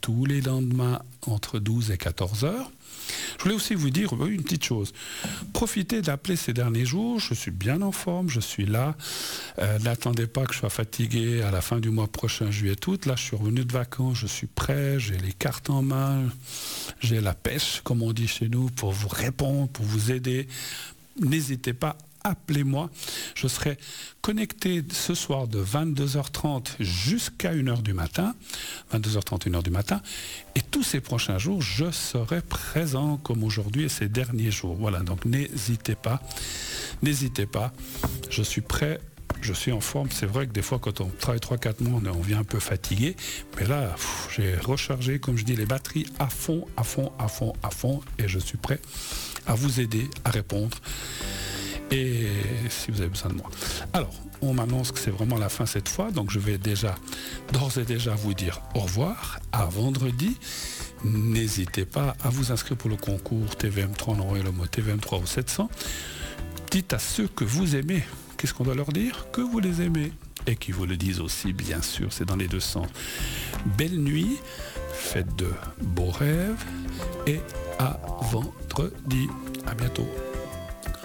tous les lendemains entre 12 et 14 heures. Je voulais aussi vous dire une petite chose. Profitez d'appeler ces derniers jours. Je suis bien en forme, je suis là. N'attendez pas que je sois fatigué à la fin du mois prochain, juillet, août. Là, je suis revenu de vacances, je suis prêt, j'ai les cartes en main, j'ai la pêche, comme on dit chez nous, pour vous répondre, pour vous aider. N'hésitez pas. Appelez-moi, je serai connecté ce soir de 22h30 jusqu'à 1h du matin, 22h30, 1h du matin, et tous ces prochains jours, je serai présent comme aujourd'hui et ces derniers jours. Voilà, donc n'hésitez pas, je suis prêt, je suis en forme. C'est vrai que des fois, quand on travaille 3-4 mois, on vient un peu fatigué, mais là, j'ai rechargé, comme je dis, les batteries à fond, et je suis prêt à vous aider, à répondre. Et si vous avez besoin de moi. Alors, on m'annonce que c'est vraiment la fin cette fois, donc je vais d'ores et déjà vous dire au revoir, à vendredi. N'hésitez pas à vous inscrire pour le concours TVM3, on envoie le mot TVM3 au 700. Dites à ceux que vous aimez, qu'est-ce qu'on doit leur dire? Que vous les aimez. Et qu'ils vous le disent aussi, bien sûr, c'est dans les deux sens. Belle nuit, faites de beaux rêves, et à vendredi. À bientôt.